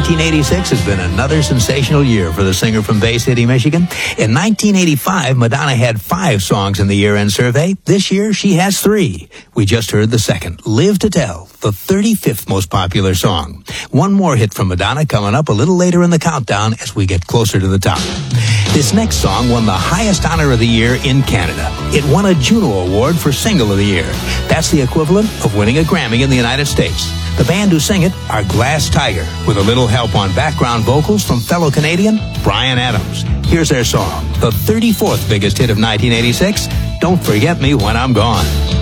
1986 has been another sensational year for the singer from Bay City, Michigan. In 1985, Madonna had 5 songs in the year-end survey. This year, she has 3. We just heard the second, Live to Tell, the 35th most popular song. One more hit from Madonna coming up a little later in the countdown as we get closer to the top. This next song won the highest honor of the year in Canada. It won a Juno Award for Single of the Year. That's the equivalent of winning a Grammy in the United States. The band who sing it are Glass Tiger, with a little help on background vocals from fellow Canadian Bryan Adams. Here's their song, the 34th biggest hit of 1986, Don't Forget Me When I'm Gone.